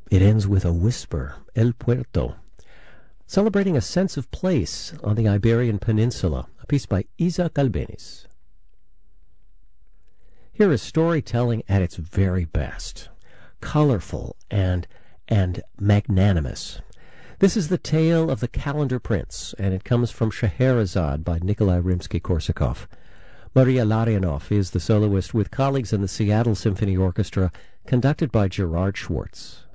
It ends with a whisper, El Puerto, celebrating a sense of place on the Iberian Peninsula, a piece by Isa Calvenis. Here is storytelling at its very best, colorful and magnanimous. This is the tale of the Calendar Prince, and it comes from Scheherazade by Nikolai Rimsky-Korsakov. Maria Larionov is the soloist with colleagues in the Seattle Symphony Orchestra, conducted by Gerard Schwartz.